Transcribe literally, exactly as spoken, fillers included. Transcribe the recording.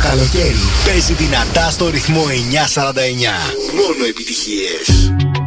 καλοκαίρι παίζει δυνατά στο ρυθμό εννιακόσια σαράντα εννιά. Μόνο επιτυχίες.